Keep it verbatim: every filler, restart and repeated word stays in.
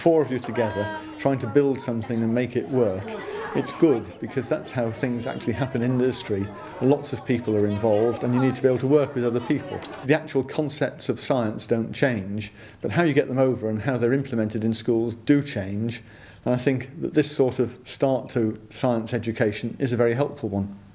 four of you together trying to build something and make it work, it's good because that's how things actually happen in industry. Lots of people are involved and you need to be able to work with other people. The actual concepts of science don't change, but how you get them over and how they're implemented in schools do change. And I think that this sort of start to science education is a very helpful one.